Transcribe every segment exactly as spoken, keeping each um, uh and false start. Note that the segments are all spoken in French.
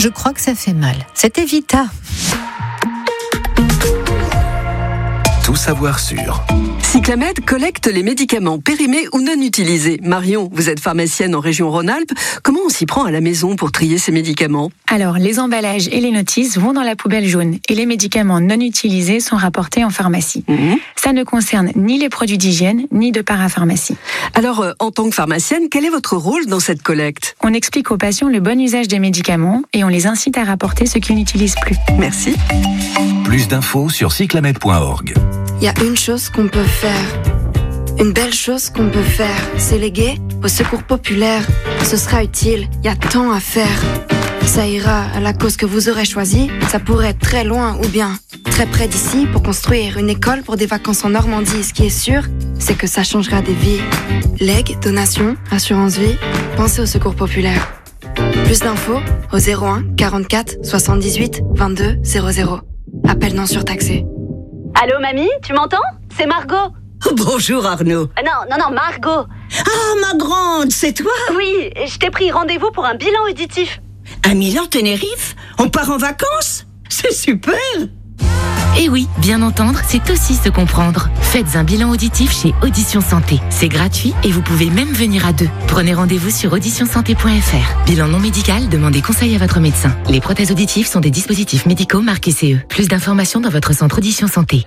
Je crois que ça fait mal. C'était Vita. Tout savoir sur Cyclamed collecte les médicaments périmés ou non utilisés. Marion, vous êtes pharmacienne en région Rhône-Alpes. Comment on s'y prend à la maison pour trier ces médicaments ? Alors, les emballages et les notices vont dans la poubelle jaune et les médicaments non utilisés sont rapportés en pharmacie. Mmh. Ça ne concerne ni les produits d'hygiène, ni de parapharmacie. Alors, euh, en tant que pharmacienne, quel est votre rôle dans cette collecte ? On explique aux patients le bon usage des médicaments et on les incite à rapporter ce qu'ils n'utilisent plus. Merci. Plus d'infos sur cyclamed point org. Il y a une chose qu'on peut faire, une belle chose qu'on peut faire, c'est léguer au secours populaire. Ce sera utile, il y a tant à faire. Ça ira à la cause que vous aurez choisie, ça pourrait être très loin ou bien très près d'ici pour construire une école pour des vacances en Normandie. Ce qui est sûr, c'est que ça changera des vies. Legs, donations, assurance vie, pensez au secours populaire. Plus d'infos au zéro un quarante-quatre soixante-dix-huit vingt-deux zéro zéro. Appel non surtaxé. Allô mamie, tu m'entends ? C'est Margot. Bonjour Arnaud. Euh, non, non, non, Margot. Ah, ma grande, c'est toi ? Oui, je t'ai pris rendez-vous pour un bilan auditif. À Milan, Tenerife ? On part en vacances ? C'est super ! Eh oui, bien entendre, c'est aussi se comprendre. Faites un bilan auditif chez Audition Santé. C'est gratuit et vous pouvez même venir à deux. Prenez rendez-vous sur audition santé point f r. Bilan non médical, demandez conseil à votre médecin. Les prothèses auditives sont des dispositifs médicaux marqués C E. Plus d'informations dans votre centre Audition Santé.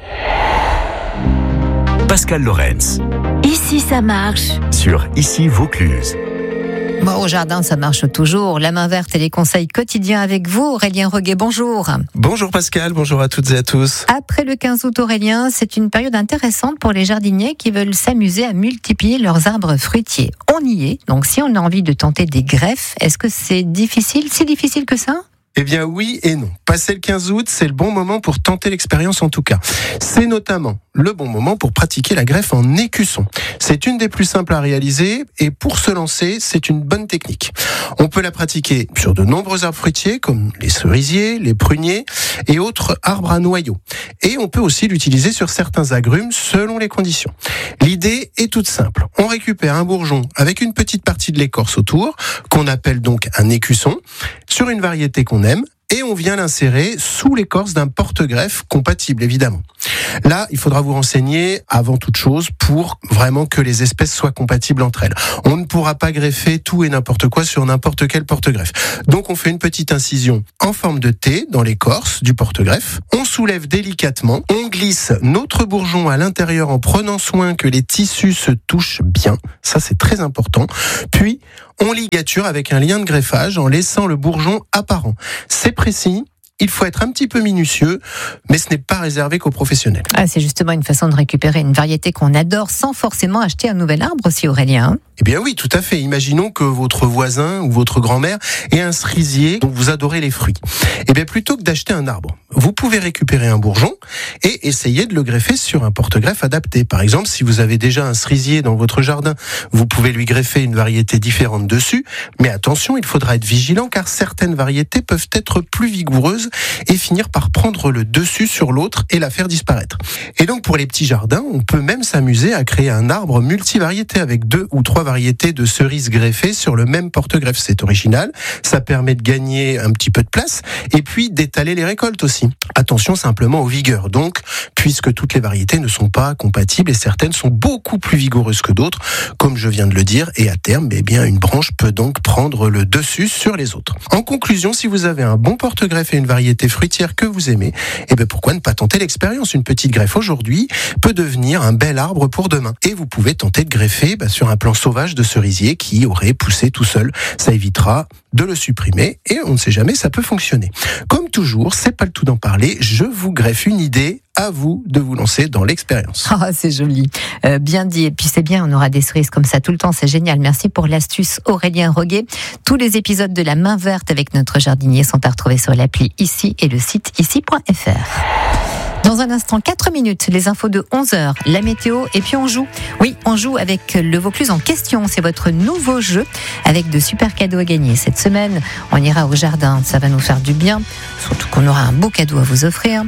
Pascal Lorenz. Ici ça marche. Sur Ici Vaucluse. Bon, au jardin, ça marche toujours. La main verte et les conseils quotidiens avec vous. Aurélien Roguet, bonjour. Bonjour Pascal, bonjour à toutes et à tous. Après le quinze août, Aurélien, c'est une période intéressante pour les jardiniers qui veulent s'amuser à multiplier leurs arbres fruitiers. On y est, donc si on a envie de tenter des greffes, est-ce que c'est difficile, si difficile que ça ? Eh bien oui et non. Passé le quinze août, c'est le bon moment pour tenter l'expérience en tout cas. C'est notamment le bon moment pour pratiquer la greffe en écusson. C'est une des plus simples à réaliser et pour se lancer, c'est une bonne technique. On peut la pratiquer sur de nombreux arbres fruitiers comme les cerisiers, les pruniers et autres arbres à noyaux. Et on peut aussi l'utiliser sur certains agrumes selon les conditions. L'idée est toute simple. On récupère un bourgeon avec une petite partie de l'écorce autour, qu'on appelle donc un écusson, sur une variété qu'on aime, et on vient l'insérer sous l'écorce d'un porte-greffe compatible, évidemment. Là, il faudra vous renseigner avant toute chose pour vraiment que les espèces soient compatibles entre elles. On ne pourra pas greffer tout et n'importe quoi sur n'importe quel porte-greffe. Donc, on fait une petite incision en forme de T dans l'écorce du porte-greffe. On soulève délicatement. On glisse notre bourgeon à l'intérieur en prenant soin que les tissus se touchent bien. Ça, c'est très important. Puis, on ligature avec un lien de greffage en laissant le bourgeon apparent. C'est précis. Il faut être un petit peu minutieux, mais ce n'est pas réservé qu'aux professionnels. Ah, c'est justement une façon de récupérer une variété qu'on adore sans forcément acheter un nouvel arbre aussi, Aurélien. Eh bien oui, tout à fait. Imaginons que votre voisin ou votre grand-mère ait un cerisier dont vous adorez les fruits. Eh bien plutôt que d'acheter un arbre, vous pouvez récupérer un bourgeon et essayer de le greffer sur un porte-greffe adapté. Par exemple, si vous avez déjà un cerisier dans votre jardin, vous pouvez lui greffer une variété différente dessus. Mais attention, il faudra être vigilant car certaines variétés peuvent être plus vigoureuses et finir par prendre le dessus sur l'autre et la faire disparaître. Et donc pour les petits jardins, on peut même s'amuser à créer un arbre multivariété avec deux ou trois variétés de cerises greffées sur le même porte-greffe. C'est original, ça permet de gagner un petit peu de place et puis d'étaler les récoltes aussi. Attention simplement aux vigueurs, donc, puisque toutes les variétés ne sont pas compatibles et certaines sont beaucoup plus vigoureuses que d'autres, comme je viens de le dire, et à terme, eh bien, une branche peut donc prendre le dessus sur les autres. En conclusion, si vous avez un bon porte-greffe et une variété fruitière que vous aimez, eh bien, pourquoi ne pas tenter l'expérience ? Une petite greffe aujourd'hui peut devenir un bel arbre pour demain. Et vous pouvez tenter de greffer bah, sur un plan sauvage de cerisier qui aurait poussé tout seul. Ça évitera de le supprimer et on ne sait jamais, ça peut fonctionner. Comme toujours, c'est pas le tout d'en parler, je vous greffe une idée, à vous de vous lancer dans l'expérience. Ah, c'est joli, euh, bien dit. Et puis c'est bien, on aura des cerises comme ça tout le temps, c'est génial. Merci pour l'astuce, Aurélien Roguet. Tous les épisodes de La Main Verte avec notre jardinier sont à retrouver sur l'appli Ici et le site ici point f r. Dans un instant, quatre minutes, les infos de onze heures, la météo, et puis on joue. Oui, on joue avec le Vaucluse en question. C'est votre nouveau jeu avec de super cadeaux à gagner. Cette semaine, on ira au jardin. Ça va nous faire du bien. Surtout qu'on aura un beau cadeau à vous offrir.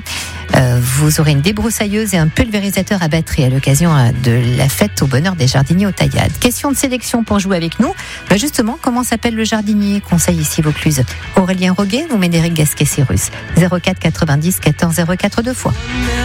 Euh, vous aurez une débroussailleuse et un pulvérisateur à batterie à l'occasion de la fête au bonheur des jardiniers aux taillades. Question de sélection pour jouer avec nous. Bah justement, comment s'appelle le jardinier? Conseil ici Vaucluse. Aurélien Roguet ou Médéric Gasquet-Cyrus? zéro quatre quatre-vingt-dix quatorze zéro quatre deux fois.